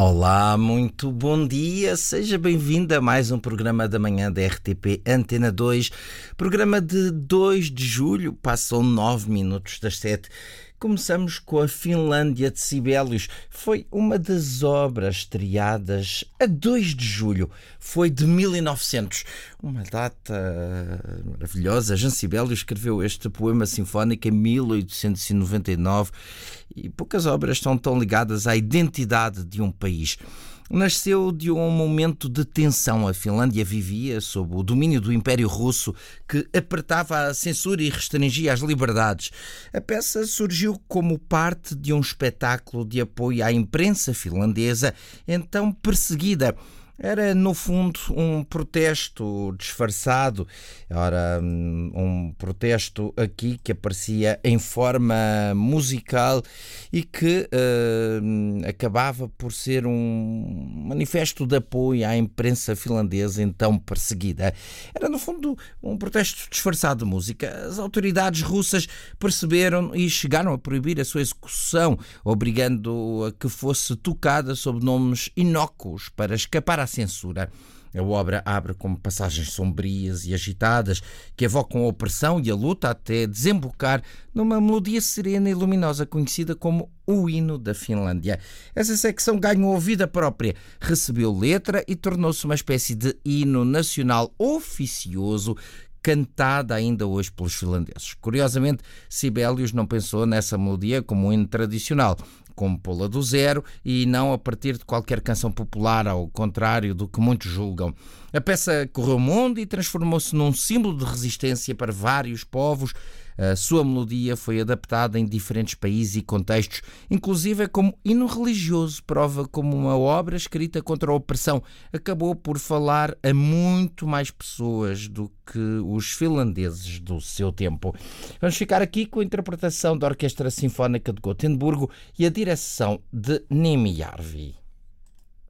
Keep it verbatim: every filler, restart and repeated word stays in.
Olá, muito bom dia, seja bem-vindo a mais um programa da manhã da R T P Antena dois, programa de dois de julho, passam nove minutos das sete. Começamos com a Finlândia de Sibelius. Foi uma das obras estreadas a dois de julho. Foi de mil e novecentos. Uma data maravilhosa. Jean Sibelius escreveu este poema sinfónico em mil oitocentos e noventa e nove e poucas obras estão tão ligadas à identidade de um país. Nasceu de um momento de tensão. A Finlândia vivia sob o domínio do Império Russo, que apertava a censura e restringia as liberdades. A peça surgiu como parte de um espetáculo de apoio à imprensa finlandesa, então perseguida. Era, no fundo, um protesto disfarçado. Ora, um protesto aqui que aparecia em forma musical e que uh, acabava por ser um manifesto de apoio à imprensa finlandesa então perseguida. Era, no fundo, um protesto disfarçado de música. As autoridades russas perceberam e chegaram a proibir a sua execução, obrigando a que fosse tocada sob nomes inócuos para escapar à censura. A obra abre com passagens sombrias e agitadas que evocam a opressão e a luta até desembocar numa melodia serena e luminosa conhecida como o hino da Finlândia. Essa secção ganhou vida própria, recebeu letra e tornou-se uma espécie de hino nacional oficioso cantada ainda hoje pelos finlandeses. Curiosamente, Sibelius não pensou nessa melodia como um hino tradicional, como pô-la do zero e não a partir de qualquer canção popular, ao contrário do que muitos julgam. A peça correu o mundo e transformou-se num símbolo de resistência para vários povos. A sua melodia foi adaptada em diferentes países e contextos, inclusive como hino religioso, prova como uma obra escrita contra a opressão acabou por falar a muito mais pessoas do que os finlandeses do seu tempo. Vamos ficar aqui com a interpretação da Orquestra Sinfónica de Gotemburgo e a direção de Niemi Järvi.